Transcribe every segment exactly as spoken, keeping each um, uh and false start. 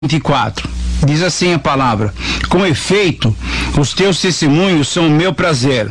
vinte e quatro. Diz assim a palavra: com efeito, os teus testemunhos são o meu prazer.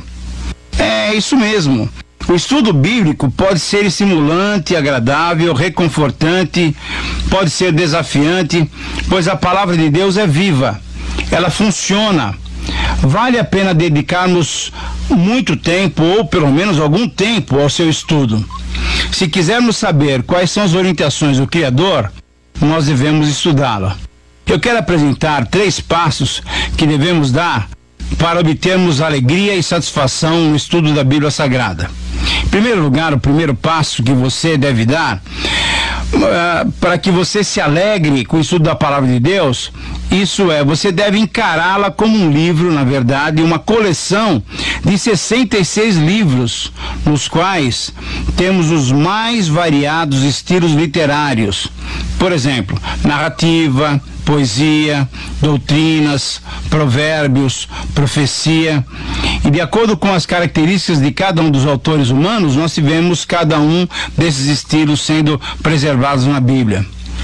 É isso mesmo. O estudo bíblico pode ser estimulante, agradável, reconfortante, pode ser desafiante, pois a palavra de Deus é viva, ela funciona. Vale a pena dedicarmos muito tempo, ou pelo menos algum tempo, ao seu estudo. Se quisermos saber quais são as orientações do Criador, nós devemos estudá-la. Eu quero apresentar três passos que devemos dar para obtermos alegria e satisfação no estudo da Bíblia Sagrada. Em primeiro lugar, o primeiro passo que você deve dar uh, para que você se alegre com o estudo da Palavra de Deus, isso é, você deve encará-la como um livro, na verdade, uma coleção de sessenta e seis livros, nos quais temos os mais variados estilos literários. Por exemplo, narrativa, poesia, doutrinas, provérbios, profecia. E de acordo com as características de cada um dos autores humanos, nós tivemos cada um desses estilos sendo preservados na Bíblia.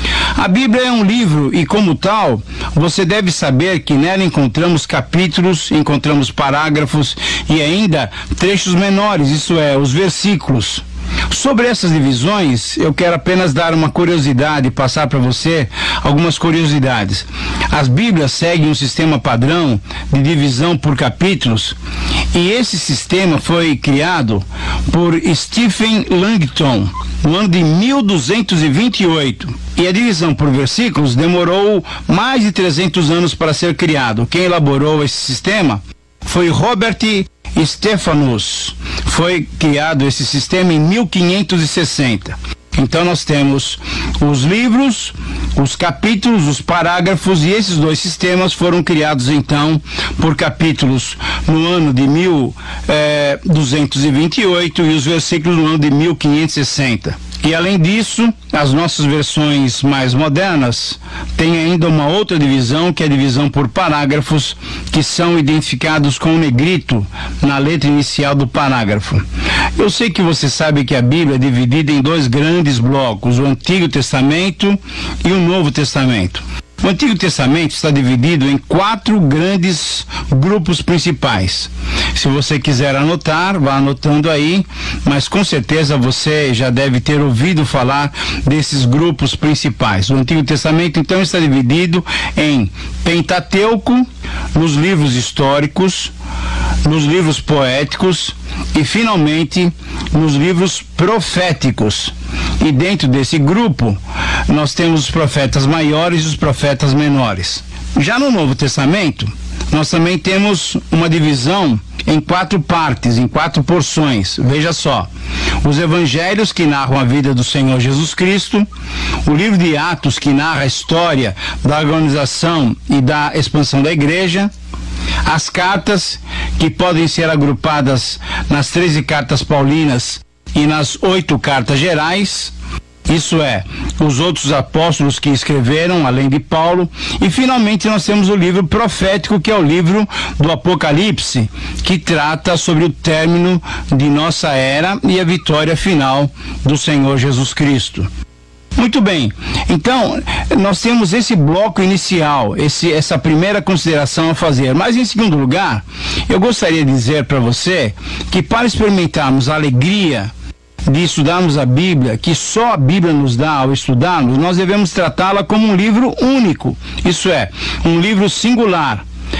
A Bíblia é um livro e, como tal, você deve saber que nela encontramos capítulos, encontramos parágrafos e ainda trechos menores, isso é, os versículos. Sobre essas divisões, eu quero apenas dar uma curiosidade, passar para você algumas curiosidades. As Bíblias seguem um sistema padrão de divisão por capítulos, e esse sistema foi criado por Stephen Langton no ano de mil duzentos e vinte e oito. E a divisão por versículos demorou mais de trezentos anos para ser criado. Quem elaborou esse sistema foi Robert Stephanus. Foi criado esse sistema em mil quinhentos e sessenta. Então nós temos os livros, os capítulos, os parágrafos, e esses dois sistemas foram criados então por capítulos no ano de mil duzentos e vinte e oito e os versículos no ano de mil quinhentos e sessenta. E além disso, as nossas versões mais modernas têm ainda uma outra divisão, que é a divisão por parágrafos, que são identificados com um negrito na letra inicial do parágrafo. Eu sei que você sabe que a Bíblia é dividida em dois grandes blocos, o Antigo Testamento e o Novo Testamento. O Antigo Testamento está dividido em quatro grandes grupos principais. Se você quiser anotar, vá anotando aí, mas com certeza você já deve ter ouvido falar desses grupos principais. O Antigo Testamento, então, está dividido em Pentateuco, nos livros históricos, nos livros poéticos e, finalmente, nos livros proféticos. E dentro desse grupo, nós temos os profetas maiores e os profetas menores. Já no Novo Testamento, nós também temos uma divisão em quatro partes, em quatro porções. Veja só: os evangelhos, que narram a vida do Senhor Jesus Cristo, o livro de Atos, que narra a história da organização e da expansão da igreja, as cartas, que podem ser agrupadas nas treze cartas paulinas e nas oito cartas gerais, isso é, os outros apóstolos que escreveram, além de Paulo. E finalmente nós temos o livro profético, que é o livro do Apocalipse, que trata sobre o término de nossa era e a vitória final do Senhor Jesus Cristo. Muito bem, então nós temos esse bloco inicial, esse, essa primeira consideração a fazer. Mas em segundo lugar, eu gostaria de dizer para você que, para experimentarmos a alegria de estudarmos a Bíblia, que só a Bíblia nos dá ao estudarmos, nós devemos tratá-la como um livro único, isso é, um livro singular.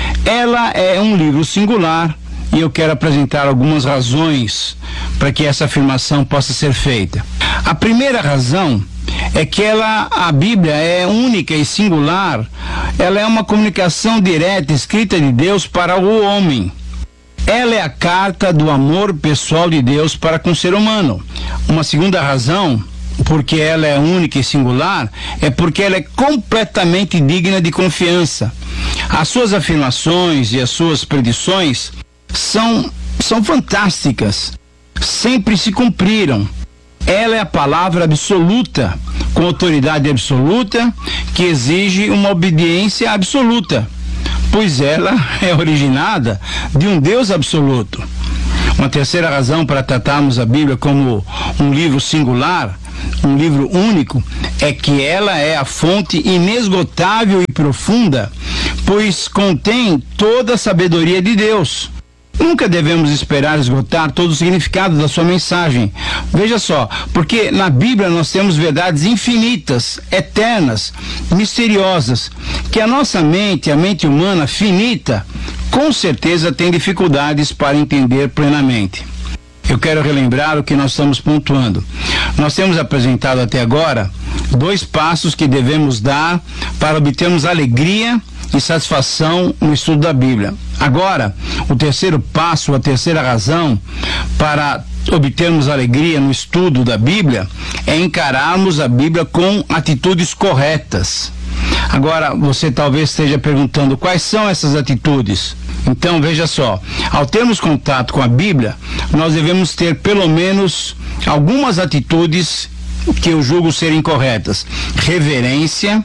Ela é um livro singular, e eu quero apresentar algumas razões para que essa afirmação possa ser feita. A primeira razão é que ela, a Bíblia é única e singular. Ela é uma comunicação direta, escrita de Deus para o homem. Ela é a carta do amor pessoal de Deus para com o ser humano. Uma segunda razão, porque ela é única e singular, é porque ela é completamente digna de confiança. As suas afirmações e as suas predições são, são fantásticas, sempre se cumpriram. Ela é a palavra absoluta, com autoridade absoluta, que exige uma obediência absoluta, pois ela é originada de um Deus absoluto. Uma terceira razão para tratarmos a Bíblia como um livro singular um livro único, é que ela é a fonte inesgotável e profunda, pois contém toda a sabedoria de Deus. Nunca devemos esperar esgotar todo o significado da sua mensagem. Veja só, porque na Bíblia nós temos verdades infinitas, eternas, misteriosas, que a nossa mente, a mente humana finita, com certeza tem dificuldades para entender plenamente. Eu quero relembrar o que nós estamos pontuando. Nós temos apresentado até agora dois passos que devemos dar para obtermos alegria e satisfação no estudo da Bíblia. Agora, o terceiro passo, a terceira razão para obtermos alegria no estudo da Bíblia é encararmos a Bíblia com atitudes corretas. Agora, você talvez esteja perguntando quais são essas atitudes. Então, veja só, ao termos contato com a Bíblia, nós devemos ter pelo menos algumas atitudes que eu julgo serem corretas: reverência,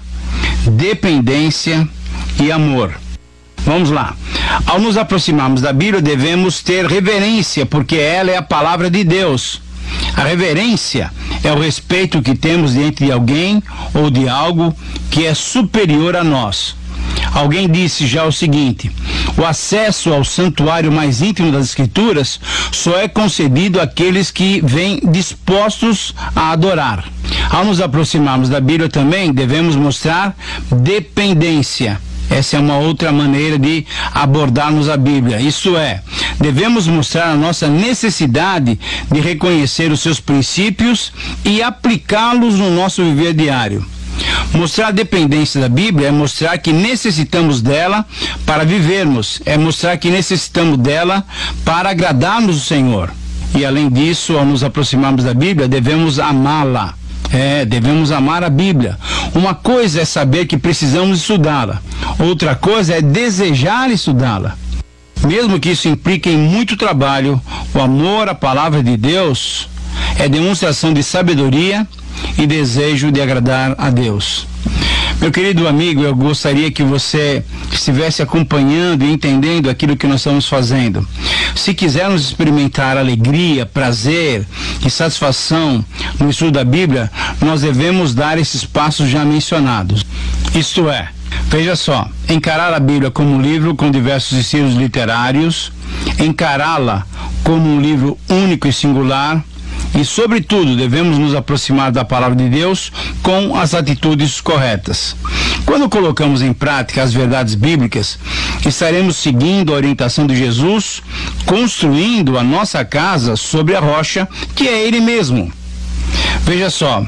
dependência e amor. Vamos lá. Ao nos aproximarmos da Bíblia, devemos ter reverência, porque ela é a palavra de Deus. A reverência é o respeito que temos diante de alguém ou de algo que é superior a nós. Alguém disse já o seguinte: o acesso ao santuário mais íntimo das Escrituras só é concedido àqueles que vêm dispostos a adorar. Ao nos aproximarmos da Bíblia também devemos mostrar dependência. Essa é uma outra maneira de abordarmos a Bíblia. Isso é, devemos mostrar a nossa necessidade de reconhecer os seus princípios e aplicá-los no nosso viver diário. Mostrar a dependência da Bíblia é mostrar que necessitamos dela para vivermos, é mostrar que necessitamos dela para agradarmos o Senhor. E além disso, ao nos aproximarmos da Bíblia, devemos amá-la. É, devemos amar a Bíblia. Uma coisa é saber que precisamos estudá-la, outra coisa é desejar estudá-la. Mesmo que isso implique em muito trabalho, o amor à palavra de Deus é demonstração de sabedoria e desejo de agradar a Deus. Meu querido amigo, eu gostaria que você estivesse acompanhando e entendendo aquilo que nós estamos fazendo. Se quisermos experimentar alegria, prazer e satisfação no estudo da Bíblia, nós devemos dar esses passos já mencionados. Isto é, veja só, encarar a Bíblia como um livro com diversos estilos literários, encará-la como um livro único e singular, e, sobretudo, devemos nos aproximar da palavra de Deus com as atitudes corretas. Quando colocamos em prática as verdades bíblicas, estaremos seguindo a orientação de Jesus, construindo a nossa casa sobre a rocha, que é Ele mesmo. Veja só,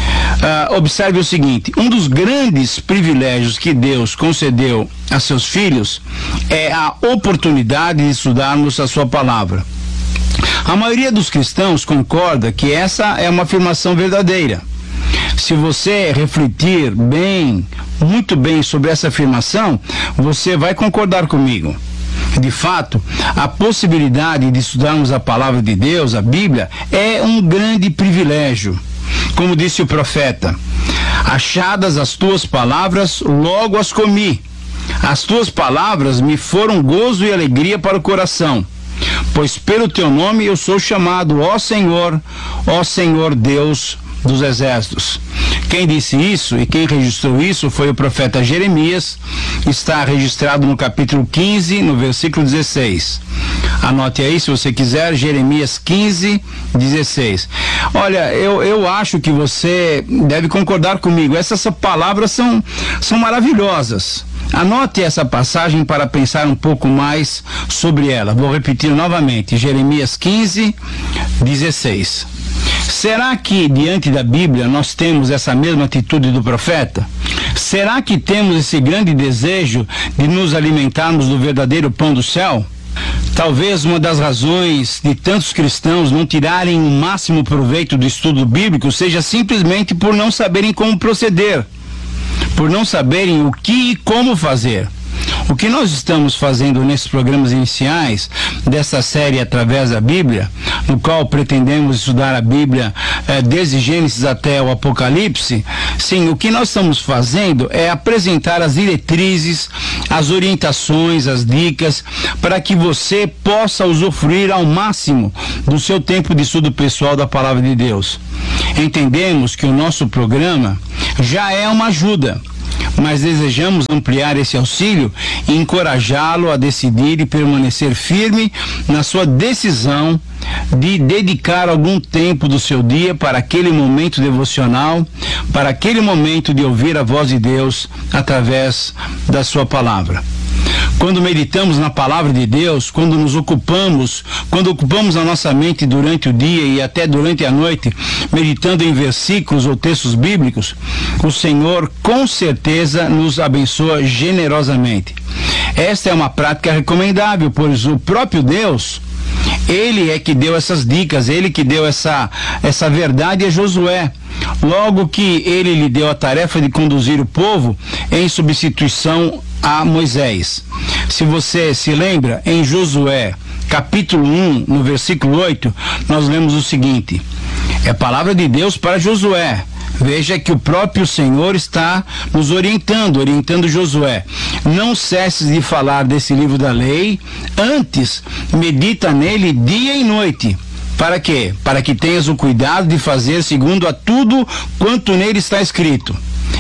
uh, observe o seguinte: um dos grandes privilégios que Deus concedeu a seus filhos é a oportunidade de estudarmos a sua palavra. A maioria dos cristãos concorda que essa é uma afirmação verdadeira. Se você refletir bem, muito bem sobre essa afirmação, você vai concordar comigo. De fato, a possibilidade de estudarmos a palavra de Deus, a Bíblia, é um grande privilégio. Como disse o profeta: achadas as tuas palavras, logo as comi. As tuas palavras me foram gozo e alegria para o coração. Pois pelo teu nome eu sou chamado, ó Senhor, ó Senhor Deus dos exércitos. Quem disse isso e quem registrou isso foi o profeta Jeremias. Está registrado no capítulo quinze, no versículo dezesseis. Anote aí se você quiser, Jeremias quinze, dezesseis. Olha, eu, eu acho que você deve concordar comigo. Essas palavras são, são maravilhosas. Anote essa passagem para pensar um pouco mais sobre ela. Vou repetir novamente, Jeremias quinze, dezesseis. Será que diante da Bíblia nós temos essa mesma atitude do profeta? Será que temos esse grande desejo de nos alimentarmos do verdadeiro pão do céu? Talvez uma das razões de tantos cristãos não tirarem o máximo proveito do estudo bíblico seja simplesmente por não saberem como proceder, por não saberem o que e como fazer. O que nós estamos fazendo nesses programas iniciais dessa série Através da Bíblia, no qual pretendemos estudar a Bíblia eh, desde Gênesis até o Apocalipse, sim, o que nós estamos fazendo é apresentar as diretrizes, as orientações, as dicas, para que você possa usufruir ao máximo do seu tempo de estudo pessoal da Palavra de Deus. Entendemos que o nosso programa já é uma ajuda, mas desejamos ampliar esse auxílio e encorajá-lo a decidir e permanecer firme na sua decisão de dedicar algum tempo do seu dia para aquele momento devocional, para aquele momento de ouvir a voz de Deus através da sua palavra. Quando meditamos na palavra de Deus, quando nos ocupamos, quando ocupamos a nossa mente durante o dia e até durante a noite, meditando em versículos ou textos bíblicos, o Senhor com certeza nos abençoa generosamente. Esta é uma prática recomendável, pois o próprio Deus, Ele é que deu essas dicas, Ele que deu essa, essa verdade a Josué. Logo que Ele lhe deu a tarefa de conduzir o povo em substituição a Moisés. Se você se lembra, em Josué, capítulo um, no versículo oito, nós lemos o seguinte: é a palavra de Deus para Josué. Veja que o próprio Senhor está nos orientando, orientando Josué. Não cesses de falar desse livro da lei, antes medita nele dia e noite. Para quê? Para que tenhas o cuidado de fazer segundo a tudo quanto nele está escrito.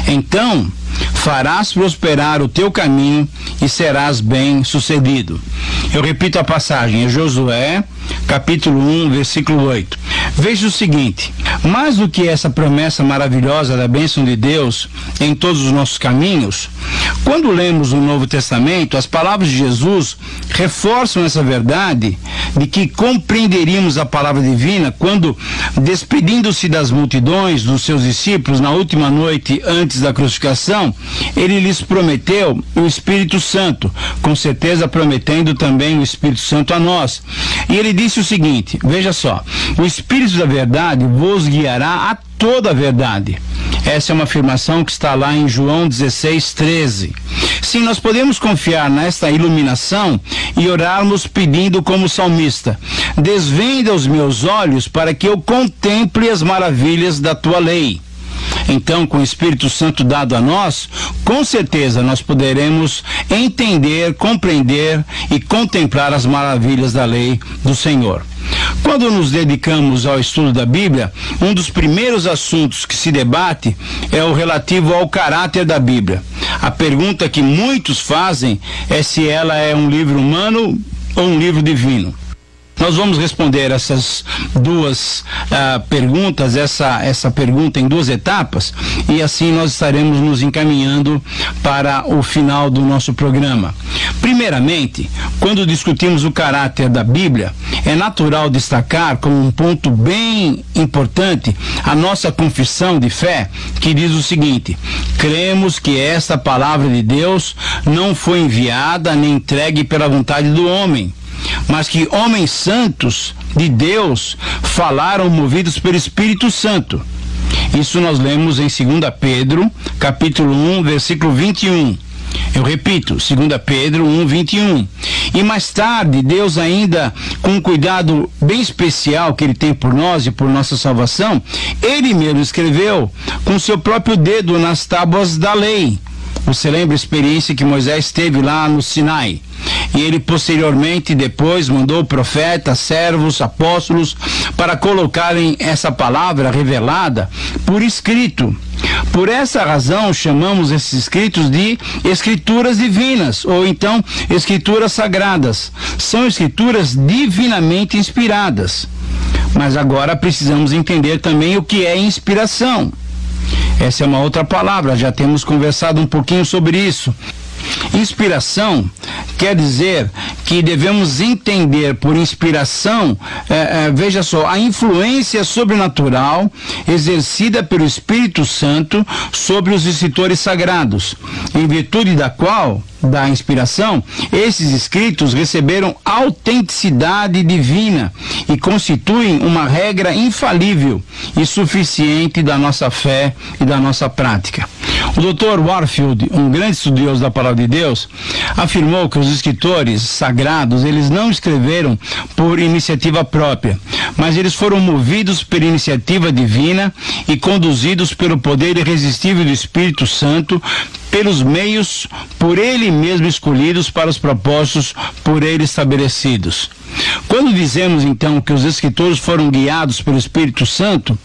Então farás prosperar o teu caminho e serás bem sucedido. Eu repito a passagem, é Josué, capítulo um, versículo oito. Veja o seguinte: mais do que essa promessa maravilhosa da bênção de Deus em todos os nossos caminhos, quando lemos o Novo Testamento, as palavras de Jesus reforçam essa verdade de que compreenderíamos a palavra divina quando, despedindo-se das multidões, dos seus discípulos, na última noite antes da crucificação, ele lhes prometeu o Espírito Santo, com certeza prometendo também o Espírito Santo a nós. E ele disse o seguinte, veja só: o Espírito da verdade vos guiará a toda a verdade. Essa é uma afirmação que está lá em João dezesseis, treze. Sim, nós podemos confiar nesta iluminação e orarmos pedindo como salmista: desvenda os meus olhos para que eu contemple as maravilhas da tua lei. Então, com o Espírito Santo dado a nós, com certeza nós poderemos entender, compreender e contemplar as maravilhas da lei do Senhor. Quando nos dedicamos ao estudo da Bíblia, um dos primeiros assuntos que se debate é o relativo ao caráter da Bíblia. A pergunta que muitos fazem é se ela é um livro humano ou um livro divino. Nós vamos responder essas duas uh, perguntas, essa, essa pergunta em duas etapas, e assim nós estaremos nos encaminhando para o final do nosso programa. Primeiramente, quando discutimos o caráter da Bíblia, é natural destacar como um ponto bem importante a nossa confissão de fé, que diz o seguinte: cremos que esta palavra de Deus não foi enviada nem entregue pela vontade do homem, mas que homens santos de Deus falaram movidos pelo Espírito Santo. Isso nós lemos em segunda Pedro, capítulo um, versículo vinte e um. Eu repito, segunda Pedro um, vinte e um. E mais tarde, Deus ainda, com um cuidado bem especial que Ele tem por nós e por nossa salvação, Ele mesmo escreveu com seu próprio dedo nas tábuas da lei. Você lembra a experiência que Moisés teve lá no Sinai? E ele posteriormente, depois, mandou profetas, servos, apóstolos, para colocarem essa palavra revelada por escrito. Por essa razão, chamamos esses escritos de escrituras divinas, ou então escrituras sagradas. São escrituras divinamente inspiradas. Mas agora precisamos entender também o que é inspiração. Essa é uma outra palavra, já temos conversado um pouquinho sobre isso. Inspiração quer dizer que devemos entender por inspiração, é, é, veja só, a influência sobrenatural exercida pelo Espírito Santo sobre os escritores sagrados, em virtude da qual, da inspiração, esses escritos receberam autenticidade divina e constituem uma regra infalível e suficiente da nossa fé e da nossa prática. O doutor Warfield, um grande estudioso da Palavra de Deus, afirmou que os escritores sagrados, eles não escreveram por iniciativa própria, mas eles foram movidos pela iniciativa divina e conduzidos pelo poder irresistível do Espírito Santo pelos meios por ele mesmo escolhidos para os propósitos por ele estabelecidos. Quando dizemos então que os escritores foram guiados pelo Espírito Santo,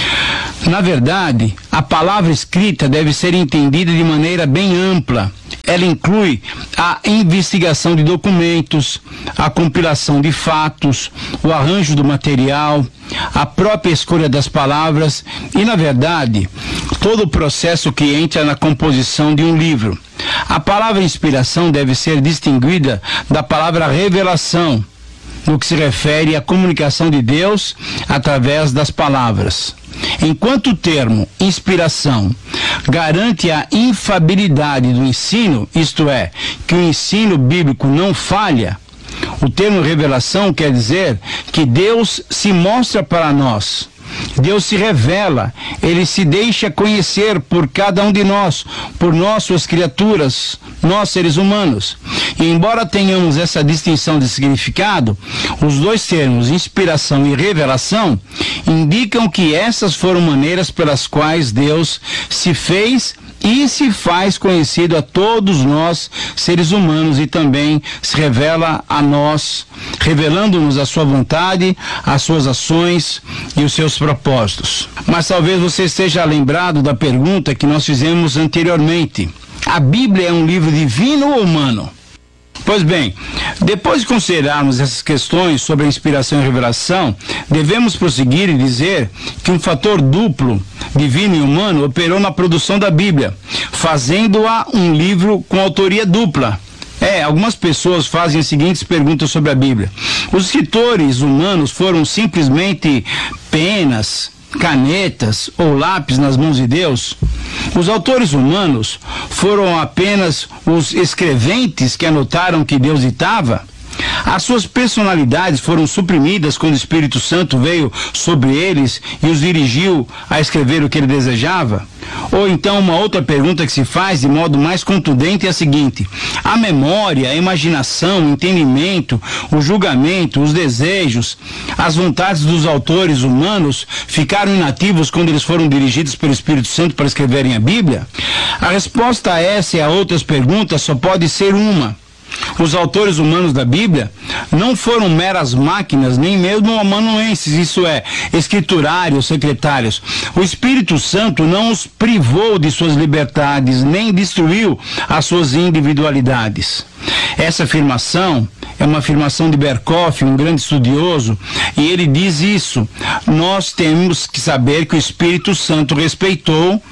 na verdade, a palavra escrita deve ser entendida de maneira bem ampla. Ela inclui a investigação de documentos, a compilação de fatos, o arranjo do material, a própria escolha das palavras e, na verdade, todo o processo que entra na composição de um livro. A palavra inspiração deve ser distinguida da palavra revelação, no que se refere à comunicação de Deus através das palavras. Enquanto o termo inspiração garante a infalibilidade do ensino, isto é, que o ensino bíblico não falha, o termo revelação quer dizer que Deus se mostra para nós. Deus se revela, Ele se deixa conhecer por cada um de nós, por nós, suas criaturas, nós seres humanos. E embora tenhamos essa distinção de significado, os dois termos, inspiração e revelação, indicam que essas foram maneiras pelas quais Deus se fez e se faz conhecido a todos nós, seres humanos, e também se revela a nós, revelando-nos a sua vontade, as suas ações e os seus propósitos. Mas talvez você esteja lembrado da pergunta que nós fizemos anteriormente: a Bíblia é um livro divino ou humano? Pois bem, depois de considerarmos essas questões sobre a inspiração e revelação, devemos prosseguir e dizer que um fator duplo, divino e humano, operou na produção da Bíblia, fazendo-a um livro com autoria dupla. É, algumas pessoas fazem as seguintes perguntas sobre a Bíblia: os escritores humanos foram simplesmente penas, canetas ou lápis nas mãos de Deus? Os autores humanos foram apenas os escreventes que anotaram que Deus ditava? As suas personalidades foram suprimidas quando o Espírito Santo veio sobre eles e os dirigiu a escrever o que ele desejava? Ou então uma outra pergunta que se faz de modo mais contundente é a seguinte: a memória, a imaginação, o entendimento, o julgamento, os desejos, as vontades dos autores humanos ficaram inativos quando eles foram dirigidos pelo Espírito Santo para escreverem a Bíblia? A resposta a essa e a outras perguntas só pode ser uma: os autores humanos da Bíblia não foram meras máquinas, nem mesmo amanuenses, isso é, escriturários, secretários. O Espírito Santo não os privou de suas liberdades, nem destruiu as suas individualidades. Essa afirmação é uma afirmação de Berkhoff, um grande estudioso, e ele diz isso: nós temos que saber que o Espírito Santo respeitou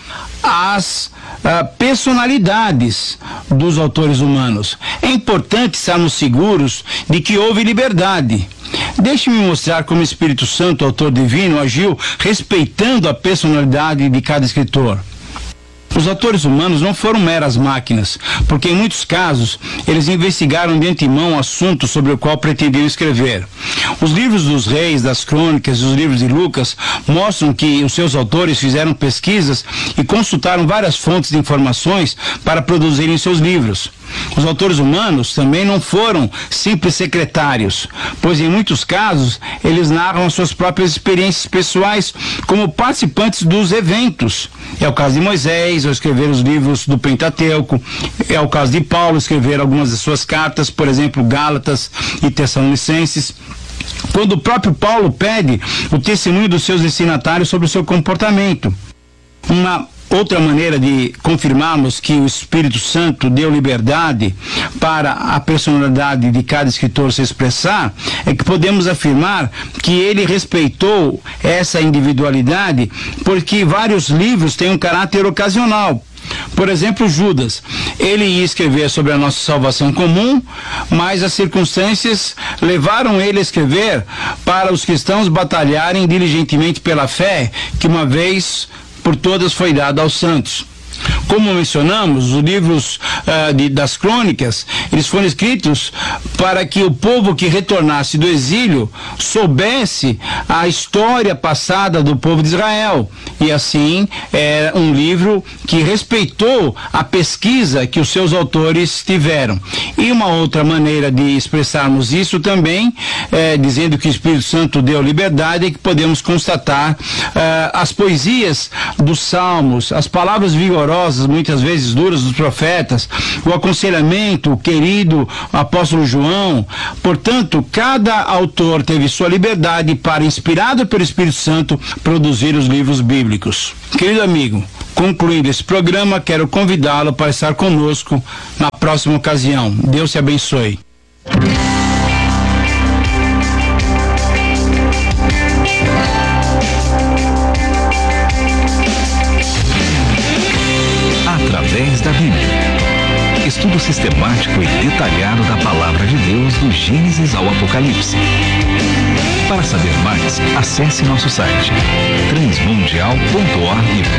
as Uh, personalidades dos autores humanos. É importante estarmos seguros de que houve liberdade. Deixe-me mostrar como o Espírito Santo, autor divino, agiu respeitando a personalidade de cada escritor. Os autores humanos não foram meras máquinas, porque em muitos casos eles investigaram de antemão o assunto sobre o qual pretendiam escrever. Os livros dos reis, das crônicas e os livros de Lucas mostram que os seus autores fizeram pesquisas e consultaram várias fontes de informações para produzirem seus livros. Os autores humanos também não foram simples secretários, pois em muitos casos eles narram as suas próprias experiências pessoais como participantes dos eventos. É o caso de Moisés, ao escrever os livros do Pentateuco. É o caso de Paulo, escrever algumas de suas cartas, por exemplo, Gálatas e Tessalonicenses. Quando o próprio Paulo pede o testemunho dos seus destinatários sobre o seu comportamento. Uma outra maneira de confirmarmos que o Espírito Santo deu liberdade para a personalidade de cada escritor se expressar é que podemos afirmar que ele respeitou essa individualidade, porque vários livros têm um caráter ocasional. Por exemplo, Judas, ele ia escrever sobre a nossa salvação comum, mas as circunstâncias levaram ele a escrever para os cristãos batalharem diligentemente pela fé que uma vez por todas foi dada aos santos. Como mencionamos, os livros uh, de, das crônicas, eles foram escritos para que o povo que retornasse do exílio soubesse a história passada do povo de Israel. E assim, é um livro que respeitou a pesquisa que os seus autores tiveram. E uma outra maneira de expressarmos isso também, é, dizendo que o Espírito Santo deu liberdade, é que podemos constatar uh, as poesias dos salmos, as palavras vigorosas palavras muitas vezes duras dos profetas, o aconselhamento, o querido apóstolo João. Portanto, cada autor teve sua liberdade para, inspirado pelo Espírito Santo, produzir os livros bíblicos. Querido amigo, concluindo esse programa, quero convidá-lo para estar conosco na próxima ocasião. Deus te abençoe. Através da Bíblia. Estudo sistemático e detalhado da Palavra de Deus do Gênesis ao Apocalipse. Para saber mais, acesse nosso site transmundial ponto org ponto br.